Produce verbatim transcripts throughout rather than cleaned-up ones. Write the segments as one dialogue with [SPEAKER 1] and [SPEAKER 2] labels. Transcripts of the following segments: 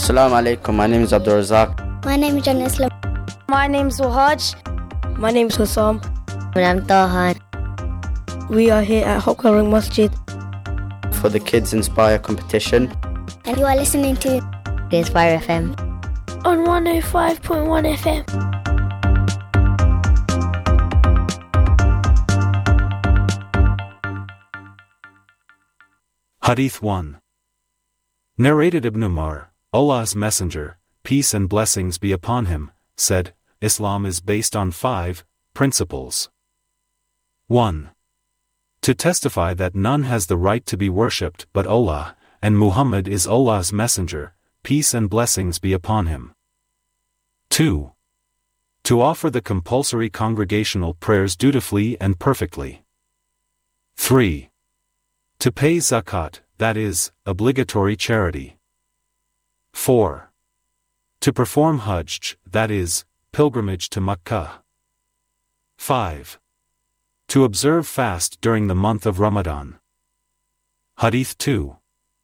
[SPEAKER 1] Assalamu alaikum, my name is Abdul Razak.
[SPEAKER 2] My name is John Islam.
[SPEAKER 3] My name is Wahaj.
[SPEAKER 4] My name is Hussam.
[SPEAKER 5] And I'm Tahan.
[SPEAKER 4] We are here at Hope Covering Masjid
[SPEAKER 1] For the Kids Inspire competition.
[SPEAKER 2] And you are listening to
[SPEAKER 5] Inspire F M
[SPEAKER 3] on one oh five point one F M.
[SPEAKER 6] Hadith one. Narrated Ibn Umar, Allah's Messenger, peace and blessings be upon him, said, Islam is based on five principles. one. To testify that none has the right to be worshipped but Allah, and Muhammad is Allah's messenger, peace and blessings be upon him. two. To offer the compulsory congregational prayers dutifully and perfectly. three. To pay zakat, that is, obligatory charity. four. To perform hajj, that is, pilgrimage to Makkah. five. To observe fast during the month of Ramadan. Hadith two.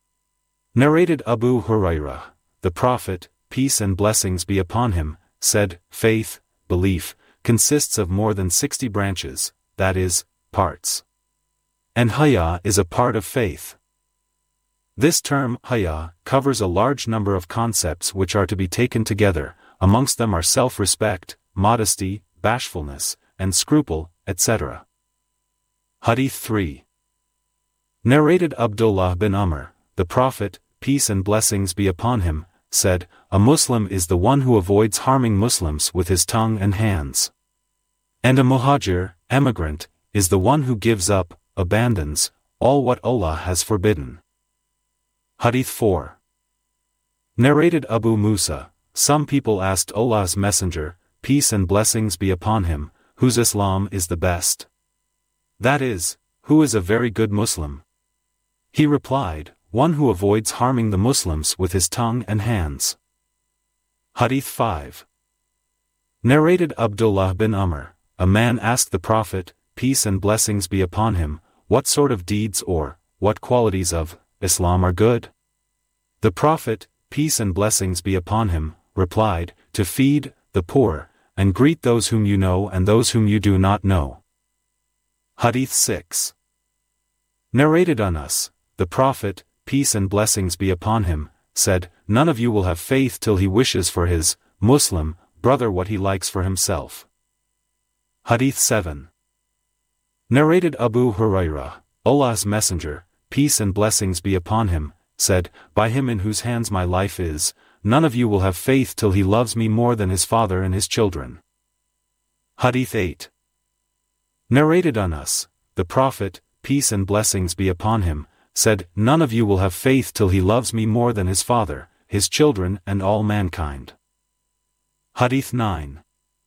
[SPEAKER 6] Narrated Abu Hurairah, the Prophet, peace and blessings be upon him, said, faith, belief, consists of more than sixty branches, that is, parts. And haya is a part of faith. This term, haya, covers a large number of concepts which are to be taken together, amongst them are self-respect, modesty, bashfulness, and scruple, et cetera. Hadith three. Narrated Abdullah bin Amr, the Prophet, peace and blessings be upon him, said, a Muslim is the one who avoids harming Muslims with his tongue and hands. And a muhajir, emigrant, is the one who gives up, abandons, all what Allah has forbidden. Hadith four. Narrated Abu Musa, some people asked Allah's Messenger, peace and blessings be upon him, whose Islam is the best. That is, who is a very good Muslim? He replied, one who avoids harming the Muslims with his tongue and hands. Hadith five. Narrated Abdullah bin Amr, a man asked the Prophet, peace and blessings be upon him, what sort of deeds or, what qualities of, Islam are good? The Prophet, peace and blessings be upon him, replied, to feed the poor, and greet those whom you know and those whom you do not know. Hadith six. Narrated Anas, the Prophet, peace and blessings be upon him, said, none of you will have faith till he wishes for his Muslim brother what he likes for himself. Hadith seven. Narrated Abu Hurairah, Allah's Messenger, peace and blessings be upon him, said, by him in whose hands my life is, none of you will have faith till he loves me more than his father and his children. Hadith eight. Narrated Anas, the Prophet, peace and blessings be upon him, said, none of you will have faith till he loves me more than his father, his children and all mankind. Hadith nine.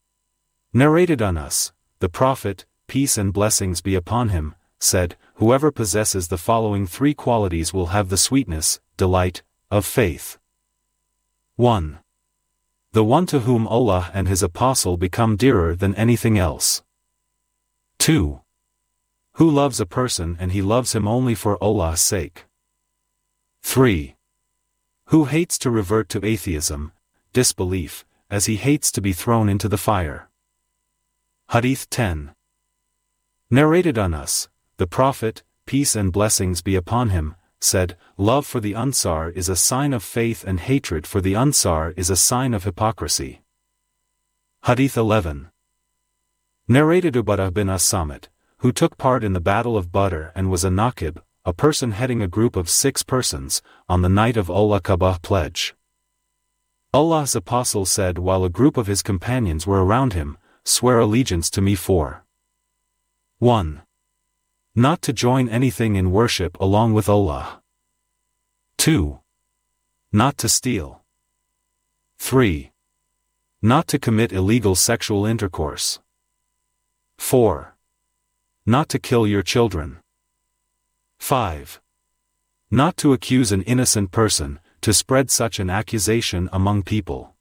[SPEAKER 6] Narrated Anas, the Prophet, peace and blessings be upon him, said, whoever possesses the following three qualities will have the sweetness, delight, of faith. one. The one to whom Allah and his apostle become dearer than anything else. two. Who loves a person and he loves him only for Allah's sake. three. Who hates to revert to atheism, disbelief, as he hates to be thrown into the fire. Hadith ten. Narrated Anas, the Prophet, peace and blessings be upon him, said, love for the Ansar is a sign of faith and hatred for the Ansar is a sign of hypocrisy. Hadith eleven. Narrated Ubadah bin as-Samit, who took part in the Battle of Badr and was a Naqib, a person heading a group of six persons, on the night of Al-Aqabah pledge. Allah's Apostle said while a group of his companions were around him, swear allegiance to me for one. Not to join anything in worship along with Allah. two. Not to steal. three. Not to commit illegal sexual intercourse. four. Not to kill your children. five. Not to accuse an innocent person, to spread such an accusation among people.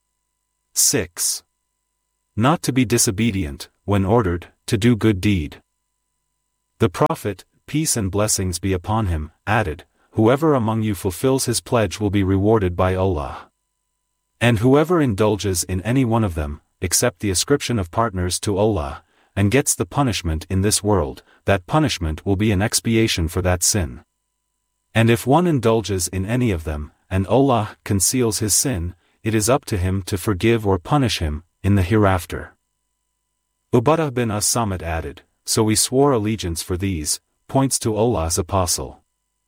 [SPEAKER 6] six. Not to be disobedient, when ordered, to do good deed. The Prophet, peace and blessings be upon him, added, whoever among you fulfills his pledge will be rewarded by Allah. And whoever indulges in any one of them, except the ascription of partners to Allah, and gets the punishment in this world, that punishment will be an expiation for that sin. And if one indulges in any of them, and Allah conceals his sin, it is up to him to forgive or punish him in the hereafter. Ubadah bin as-Samit added, so we swore allegiance for these, points to Allah's apostle.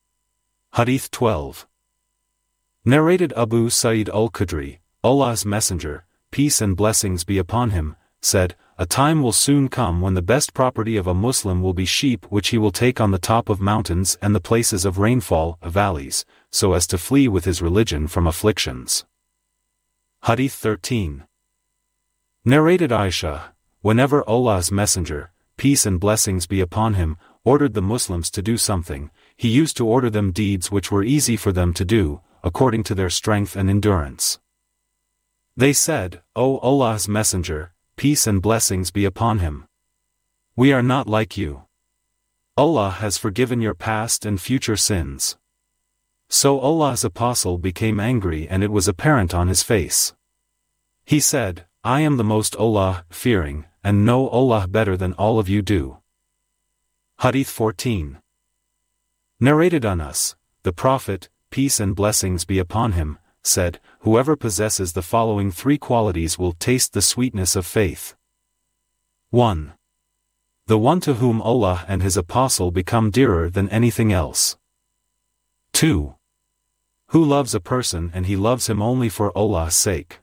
[SPEAKER 6] Hadith twelve. Narrated Abu Sa'id al-Khudri, Allah's Messenger, peace and blessings be upon him, said, a time will soon come when the best property of a Muslim will be sheep which he will take on the top of mountains and the places of rainfall, valleys, so as to flee with his religion from afflictions. Hadith thirteen. Narrated Aisha, whenever Allah's Messenger, peace and blessings be upon him, ordered the Muslims to do something, he used to order them deeds which were easy for them to do, according to their strength and endurance. They said, O Allah's Messenger, peace and blessings be upon him. We are not like you. Allah has forgiven your past and future sins. So Allah's apostle became angry and it was apparent on his face. He said, I am the most Allah-fearing, and know Allah better than all of you do. Hadith fourteen. Narrated Anas, the Prophet, peace and blessings be upon him, said, whoever possesses the following three qualities will taste the sweetness of faith. one. The one to whom Allah and his apostle become dearer than anything else. two. Who loves a person and he loves him only for Allah's sake.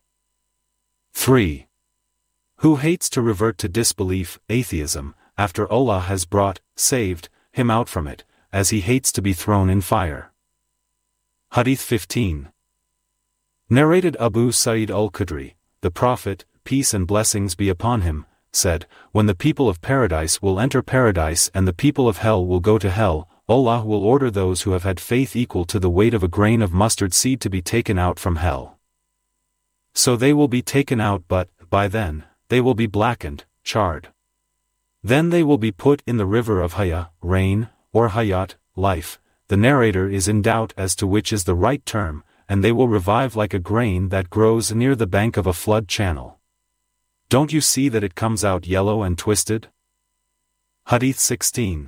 [SPEAKER 6] three. Who hates to revert to disbelief, atheism, after Allah has brought, saved, him out from it, as he hates to be thrown in fire. Hadith fifteen. Narrated Abu Sa'id al-Khudri, the Prophet, peace and blessings be upon him, said, when the people of paradise will enter paradise and the people of hell will go to hell, Allah will order those who have had faith equal to the weight of a grain of mustard seed to be taken out from hell. So they will be taken out but, by then, they will be blackened, charred. Then they will be put in the river of Haya, rain, or Hayat, life. The narrator is in doubt as to which is the right term, and they will revive like a grain that grows near the bank of a flood channel. Don't you see that it comes out yellow and twisted? Hadith sixteen.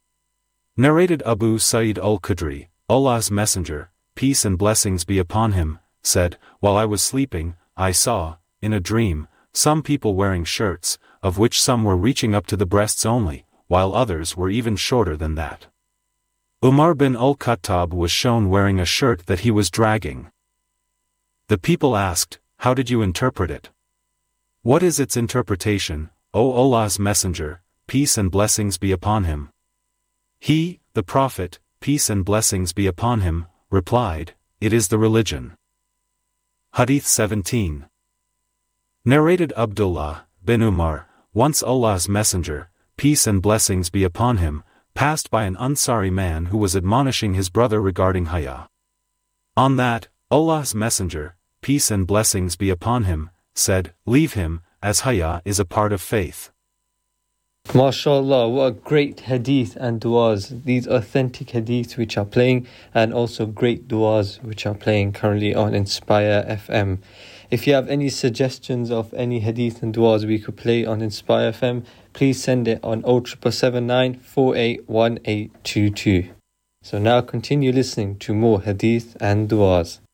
[SPEAKER 6] Narrated Abu Sa'id al-Khudri, Allah's Messenger, peace and blessings be upon him, said, while I was sleeping, I saw, in a dream, some people wearing shirts, of which some were reaching up to the breasts only, while others were even shorter than that. Umar bin al-Khattab was shown wearing a shirt that he was dragging. The people asked, how did you interpret it? What is its interpretation, O Allah's Messenger, peace and blessings be upon him? He, the Prophet, peace and blessings be upon him, replied, it is the religion. Hadith seventeen. Narrated Abdullah bin Umar, once Allah's Messenger, peace and blessings be upon him, passed by an Ansari man who was admonishing his brother regarding Haya. On that, Allah's Messenger, peace and blessings be upon him, said, leave him, as Haya is a part of faith.
[SPEAKER 7] MashaAllah, what a great hadith and du'as. These authentic hadiths which are playing, and also great du'as which are playing currently on Inspire F M. If you have any suggestions of any hadith and du'as we could play on Inspire F M, please send it on oh seven seven nine, four eight one eight two two. So now continue listening to more hadith and du'as.